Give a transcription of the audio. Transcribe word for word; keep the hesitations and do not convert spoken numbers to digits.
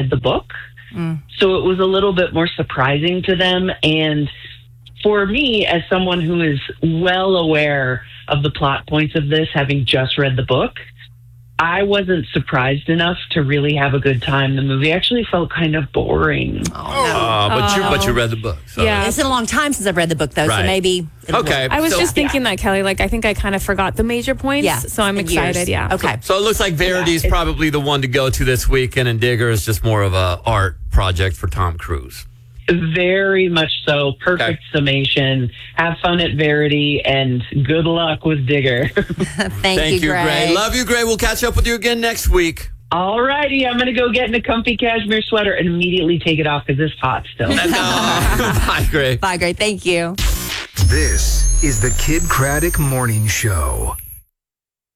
read the book. Mm. So it was a little bit more surprising to them. And for me, as someone who is well aware of the plot points of this, having just read the book, I wasn't surprised enough to really have a good time. The movie actually felt kind of boring. Oh, no. but you but you read the book. So. Yeah, it's been a long time since I've read the book, though, right. so maybe. Okay. Work. I was so, just thinking yeah. that, Kelly. Like, I think I kind of forgot the major points. Yeah, so I'm excited. years. Yeah. Okay. So, so it looks like Verity is Yeah, probably the one to go to this weekend, and Digger is just more of a art project for Tom Cruise. Very much so. Perfect Okay. summation. Have fun at Verity, and good luck with Digger. Thank, Thank you, Gray. Gray. Love you, Gray. We'll catch up with you again next week. All righty, I'm going to go get in a comfy cashmere sweater and immediately take it off because it's hot still. No. Bye, Gray. Bye, Gray. Thank you. This is the Kid Craddock Morning Show.